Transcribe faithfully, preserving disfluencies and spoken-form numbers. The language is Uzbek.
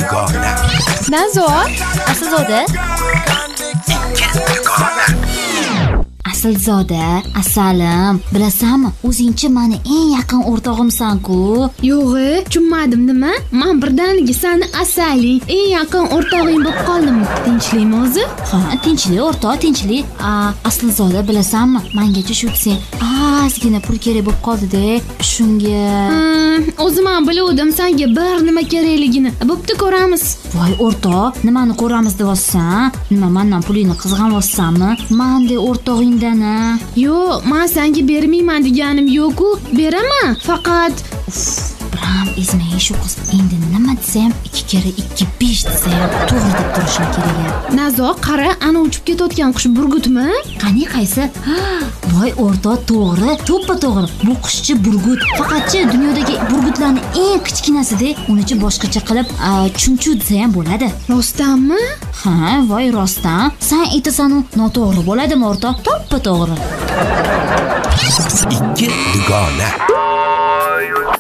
dugona. Nazo, Aslzoda? Ikki dugona. Aslzoda, asalim, bilasanmi? O'zingchi meni eng yaqin o'rtog'imsan-ku. yo'g'i, tushunmadim nima? Men birdaniga seni asaling, eng yaqin o'rtog'ing bo'lib qoldim. Tinchlikmi o'zi? Ha, tinchlik, o'rtoq, tinchlik. A, Aslzoda, bilasanmi? Mengacha shu sen ozgina pul kerak bo'lib qoldi-da, shunga. Hmm, o'zim ham biluvdim senga bir nima kerakligini. Bo'pti, ko'ramiz. Voy o'rtoq, nimani ko'ramiz deyapsan? Nima mendan pulingni qizg'anyapsanmi? Menda o'rtog'ingdan-a. Yo'q, men senga bermayman deganim yo'q-ku, beraman. Faqat Bram, ezmay shu qiz. Endi nima desam, ikki kere ikki besh desam, to'g'ri deb turishim kerak. Nazo, qara, ana uchib ketayotgan qush burgutmi? Qani qaysi? Voy o'rtoq, to'g'ri, to'ppa to'g'ri. Bu qushchi burgut. Faqatchi dunyodagi burgutlarning eng kichkinasida, unichi boshqacha qilib chunchu desa ham bo'ladi. Rostdanmi? Ha, voy rostdan. Sen aytasan-u, noto'g'ri bo'ladimi o'rtoq? To'ppa to'g'ri. Ikki dugona.